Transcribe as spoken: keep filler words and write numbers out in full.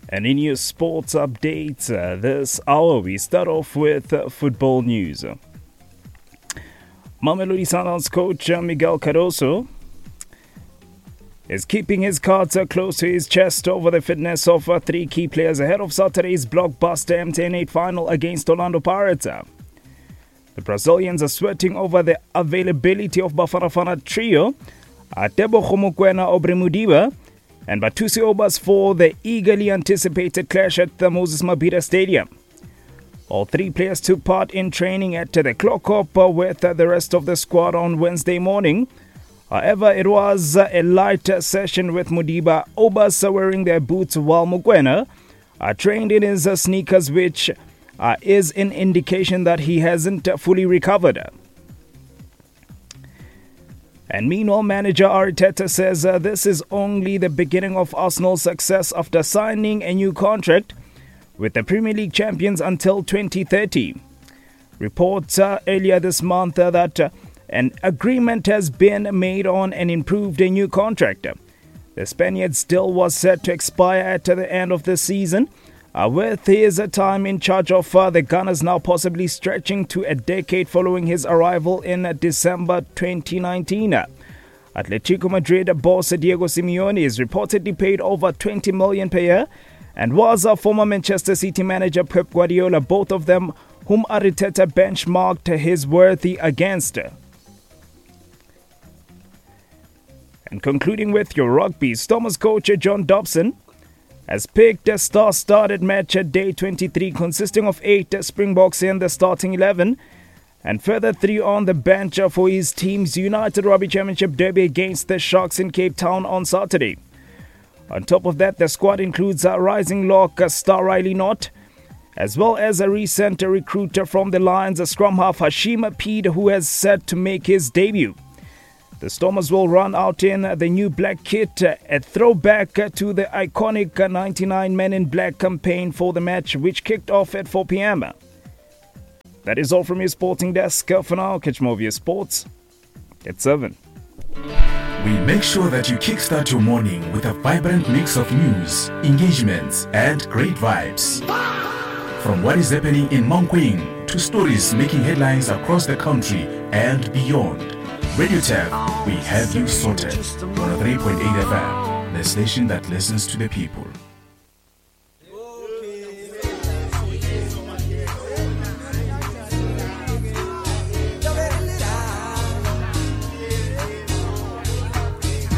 And in your sports updates uh, this hour, we start off with uh, football news. Mamelodi Sundowns coach uh, Miguel Cardoso is keeping his cards uh, close to his chest over the fitness of uh, three key players ahead of Saturday's blockbuster M T N eight final against Orlando Pirates. The Brazilians are sweating over the availability of Bafana Bafana trio, Tebogo Mokoena, Aubrey Mudiba, and Batusi Obas for the eagerly anticipated clash at the Moses Mabhida Stadium. All three players took part in training at the Clock Up with the rest of the squad on Wednesday morning. However, it was a light session with Mudiba Obas wearing their boots while Mokoena trained in his sneakers, which uh, is an indication that he hasn't fully recovered. And meanwhile, manager Arteta says uh, this is only the beginning of Arsenal's success after signing a new contract with the Premier League champions until twenty thirty. Reports uh, earlier this month uh, that uh, an agreement has been made on an improved new contract. The Spaniard's deal was set to expire at the end of the season, uh, with his time in charge of uh, the Gunners now possibly stretching to a decade following his arrival in December twenty nineteen. Atletico Madrid boss Diego Simeone is reportedly paid over twenty million per year, and was a former Manchester City manager Pep Guardiola, both of them whom Arteta benchmarked his worth against. And concluding with your rugby, Stormers coach John Dobson has picked a star-studded match at day twenty-three consisting of eight Springboks in the starting eleven and further three on the bench for his team's United Rugby Championship derby against the Sharks in Cape Town on Saturday. On top of that, the squad includes a rising lock star Riley Knott, as well as a recent recruiter from the Lions, scrum half Hashim Peed, who has set to make his debut. The Stormers will run out in the new black kit, a throwback to the iconic ninety-nine Men in Black campaign for the match, which kicked off at four p.m. That is all from your sporting desk. For now, catch more of your sports at seven. We make sure that you kickstart your morning with a vibrant mix of news, engagements, and great vibes. From what is happening in Mankweng to stories making headlines across the country and beyond. Radio Tab, we have you sorted. one oh three point eight F M, the station that listens to the people.